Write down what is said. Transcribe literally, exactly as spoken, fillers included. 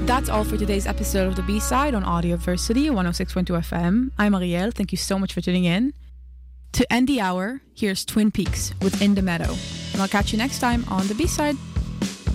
That's all for today's episode of The B-Side on Audioversity one oh six point two F M. I'm Ariel. Thank you so much for tuning in. To end the hour, here's Twin Peaks with In the Meadow. And I'll catch you next time on The B-Side.